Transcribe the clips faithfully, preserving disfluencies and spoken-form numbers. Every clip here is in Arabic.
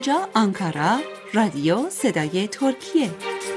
جا آنکارا راديو صدای ترکیه.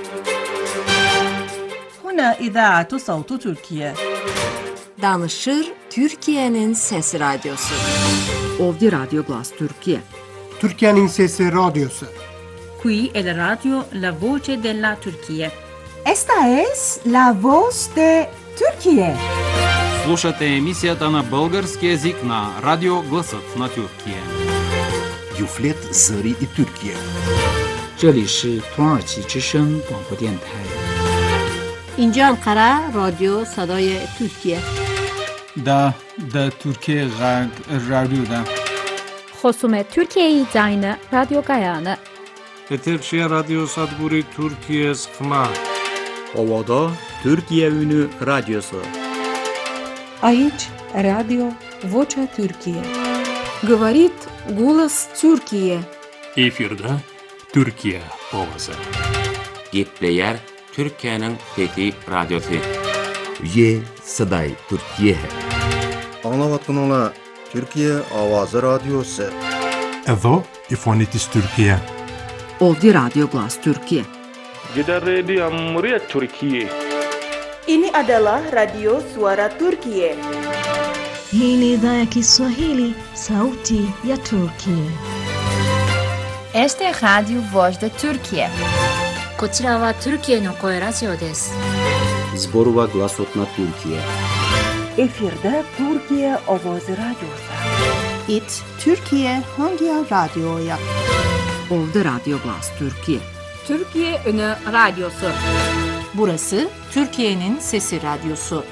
هنا إذاعة صوت تركيا. Danışır Türkiye'nin Sesi Radyosu. Ovdje Radio Glas Türkiye. Türkiye'nin Sesi Radyosu. Qui è la radio La Voce della Turchia. Esta es la voz de Turquía. Слушате емисията на български език на Радио Гласът на Тюркия. Юфлет Зари и Тюркия. 这里是土耳其之声广播电台。 اینجا انقره رادیو صدای ترکیه. دا دا ترکیه غرب رادیو دا. خصوم ترکیه زاین رادیو گایانه. Eterşehir Radyo Sadburi Türkiye Sıkma. Ovada Türkiye Ünü Radyosu. Aici Radio Vocea Türkiye. Говорит голос Türkiye. Efirde Türkiye ovası. Gepleyer Türkiye'nin Fethi Radyosu. Ye Saday Türkiye. Anlavatın Türkiye Avazı Radyosu. Evo İfonitis Türkiye. Ovdje Radio Glas Türkiye. Gider Radio Cumhuriyet Türkiye. Ini adalah Radio Suara Turkiye. Hii ni idhaa ya Kiswahili, Sauti ya Turkiye. Este es Radio Voz de Turkiye. こちらはトルキエの声ラジオです。 Zborova Glasot na Türkiye. Efirde Türkiye Ovoz Radyosu. It Türkiye Hangi Radyo'ya? Ovdje Radio Glas Türkiye. Türkiye Ünü Radyosu. Burası Türkiye'nin Sesi Radyosu.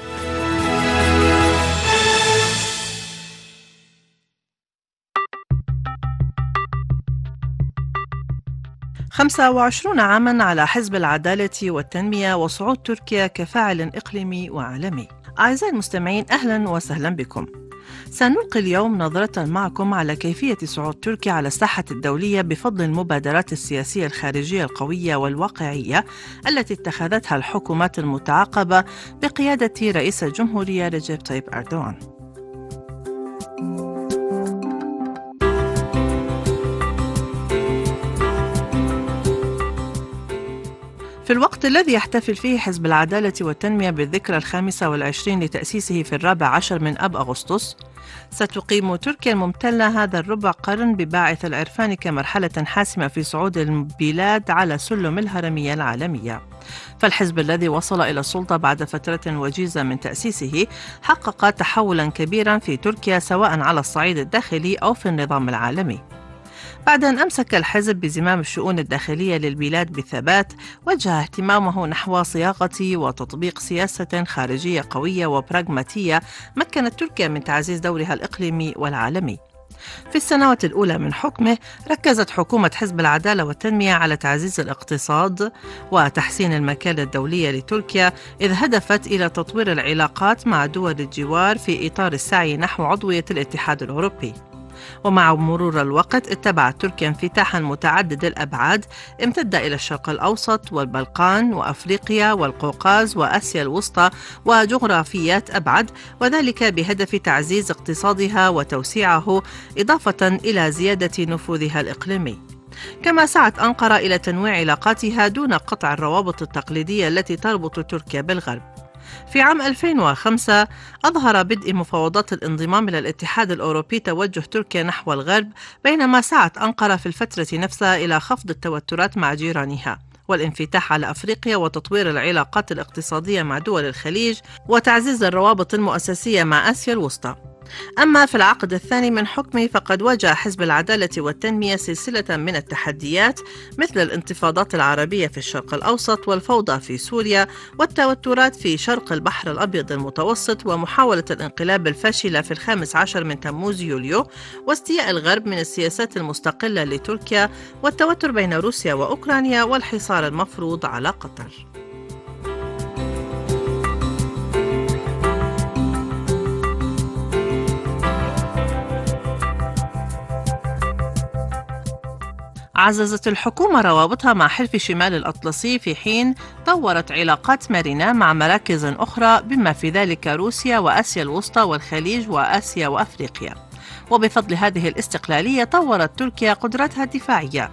خمسة وعشرون عاماً على حزب العدالة والتنمية وصعود تركيا كفاعل إقليمي وعالمي. أعزائي المستمعين، أهلاً وسهلاً بكم. سنلقي اليوم نظرة معكم على كيفية صعود تركيا على الساحة الدولية بفضل المبادرات السياسية الخارجية القوية والواقعية التي اتخذتها الحكومات المتعاقبة بقيادة رئيس الجمهورية رجب طيب أردوغان. في الوقت الذي يحتفل فيه حزب العدالة والتنمية بالذكرى الخامسة والعشرين لتأسيسه في الرابع عشر من أب أغسطس، ستقيم تركيا الممتلة هذا الربع قرن بباعث العرفان كمرحلة حاسمة في صعود البلاد على سلم الهرمية العالمية. فالحزب الذي وصل إلى السلطة بعد فترة وجيزة من تأسيسه حقق تحولا كبيرا في تركيا سواء على الصعيد الداخلي أو في النظام العالمي. بعد أن أمسك الحزب بزمام الشؤون الداخلية للبلاد بثبات، وجه اهتمامه نحو صياغة وتطبيق سياسة خارجية قوية وبراغماتية مكنت تركيا من تعزيز دورها الإقليمي والعالمي. في السنوات الأولى من حكمه ركزت حكومة حزب العدالة والتنمية على تعزيز الاقتصاد وتحسين المكانة الدولية لتركيا، إذ هدفت إلى تطوير العلاقات مع دول الجوار في إطار السعي نحو عضوية الاتحاد الأوروبي. ومع مرور الوقت اتبعت تركيا انفتاحا متعدد الأبعاد امتد إلى الشرق الأوسط والبلقان وأفريقيا والقوقاز وآسيا الوسطى وجغرافيات أبعد، وذلك بهدف تعزيز اقتصادها وتوسيعه إضافة إلى زيادة نفوذها الإقليمي. كما سعت أنقرة إلى تنويع علاقاتها دون قطع الروابط التقليدية التي تربط تركيا بالغرب. في عام ألفين وخمسة أظهر بدء مفاوضات الانضمام إلى الاتحاد الأوروبي توجه تركيا نحو الغرب، بينما سعت أنقرة في الفترة نفسها إلى خفض التوترات مع جيرانها والانفتاح على أفريقيا وتطوير العلاقات الاقتصادية مع دول الخليج وتعزيز الروابط المؤسسية مع آسيا الوسطى. أما في العقد الثاني من حكمه فقد واجه حزب العدالة والتنمية سلسلة من التحديات مثل الانتفاضات العربية في الشرق الأوسط والفوضى في سوريا والتوترات في شرق البحر الأبيض المتوسط ومحاولة الانقلاب الفاشلة في الخامس عشر من تموز يوليو واستياء الغرب من السياسات المستقلة لتركيا والتوتر بين روسيا وأوكرانيا والحصار المفروض على قطر. عززت الحكومة روابطها مع حلف شمال الأطلسي في حين طورت علاقات مرنة مع مراكز أخرى بما في ذلك روسيا وآسيا الوسطى والخليج وآسيا وأفريقيا. وبفضل هذه الاستقلالية طورت تركيا قدرتها الدفاعية